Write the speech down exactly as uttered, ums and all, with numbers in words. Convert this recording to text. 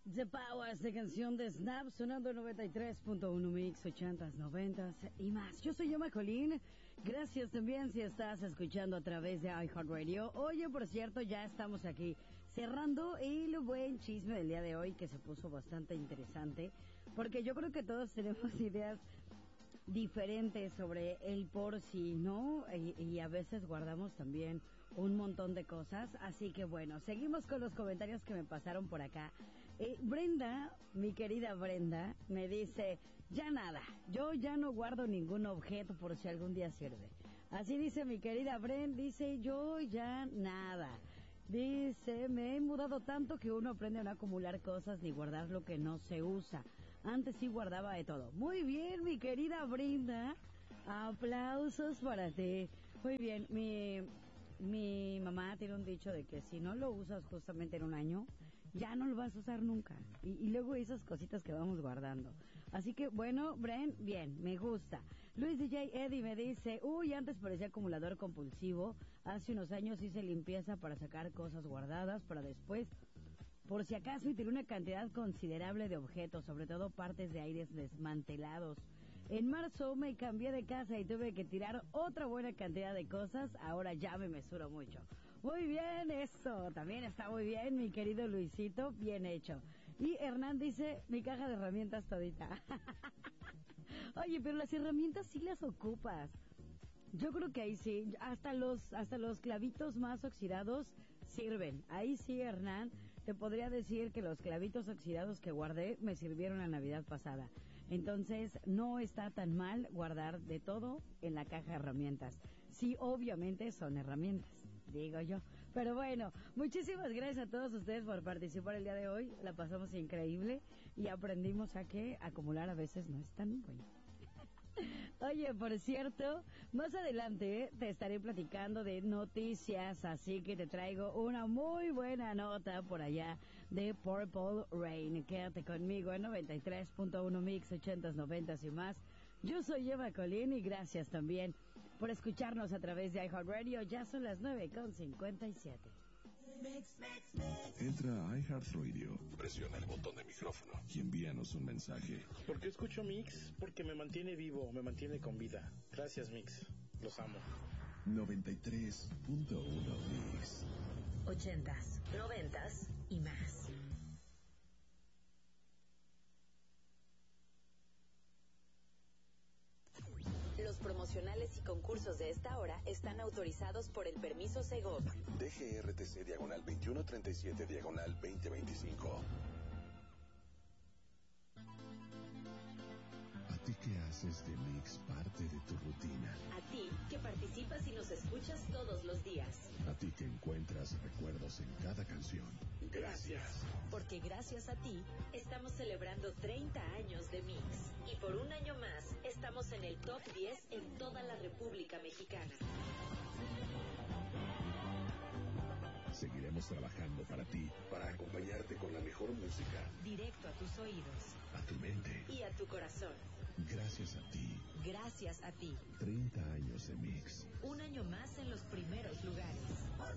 The Power, esta canción de Snap, sonando en noventa y tres punto uno Mix, ochentas, noventas y más. Yo soy Yoma Colín. Gracias también si estás escuchando a través de iHeartRadio. Oye, por cierto, ya estamos aquí cerrando el buen chisme del día de hoy, que se puso bastante interesante, porque yo creo que todos tenemos ideas diferentes sobre el por sí, ¿no? Y, y a veces guardamos también un montón de cosas. Así que bueno, seguimos con los comentarios que me pasaron por acá. Eh, Brenda, mi querida Brenda, me dice, ya nada, yo ya no guardo ningún objeto por si algún día sirve. Así dice mi querida Brenda, dice, yo ya nada. Dice, me he mudado tanto que uno aprende a no acumular cosas ni guardar lo que no se usa. Antes sí guardaba de todo. Muy bien, mi querida Brenda. Aplausos para ti. Muy bien, mi, mi mamá tiene un dicho de que si no lo usas justamente en un año, ya no lo vas a usar nunca. Y, y luego esas cositas que vamos guardando. Así que, bueno, Bren, bien, me gusta. Luis D J Eddie me dice, uy, antes parecía acumulador compulsivo. Hace unos años hice limpieza para sacar cosas guardadas para después, por si acaso, y tiré una cantidad considerable de objetos, sobre todo partes de aires desmantelados. En marzo me cambié de casa y tuve que tirar otra buena cantidad de cosas. Ahora ya me mesuro mucho. Muy bien, eso también está muy bien, mi querido Luisito, bien hecho. Y Hernán dice, mi caja de herramientas todita. Oye, pero las herramientas sí las ocupas. Yo creo que ahí sí, hasta los hasta los clavitos más oxidados sirven. Ahí sí, Hernán, te podría decir que los clavitos oxidados que guardé me sirvieron la Navidad pasada. Entonces, no está tan mal guardar de todo en la caja de herramientas. Sí, obviamente son herramientas, digo yo. Pero bueno, muchísimas gracias a todos ustedes por participar el día de hoy. La pasamos increíble y aprendimos a que acumular a veces no es tan bueno. Oye, por cierto, más adelante te estaré platicando de noticias, así que te traigo una muy buena nota por allá de Purple Rain. Quédate conmigo en noventa y tres punto uno Mix, ochentas, noventas y más. Yo soy Eva Colín y gracias también por escucharnos a través de iHeartRadio. Ya son las nueve con cincuenta y siete. Mix, mix, mix. Entra a iHeartRadio, presiona el botón de micrófono y envíanos un mensaje. ¿Por qué escucho Mix? Porque me mantiene vivo, me mantiene con vida. Gracias, Mix. Los amo. noventa y tres punto uno Mix. Ochentas, noventas y más. Los promocionales y concursos de esta hora están autorizados por el permiso Segov. D G R T C diagonal veintiuno treinta y siete diagonal veinte veinticinco. ¿A ti que haces de Mix parte de tu rutina? A ti que participas y nos escuchas todos los días. A ti que encuentras recuerdos en cada canción. Gracias. Porque gracias a ti estamos celebrando treinta años de Mix. Y por un año más estamos en el top diez en toda la República Mexicana. Seguiremos trabajando para ti, para acompañarte con la mejor música. Directo a tus oídos. A tu mente. Y a tu corazón. Gracias a ti. Gracias a ti. treinta años de Mix. Un año más en los primeros lugares.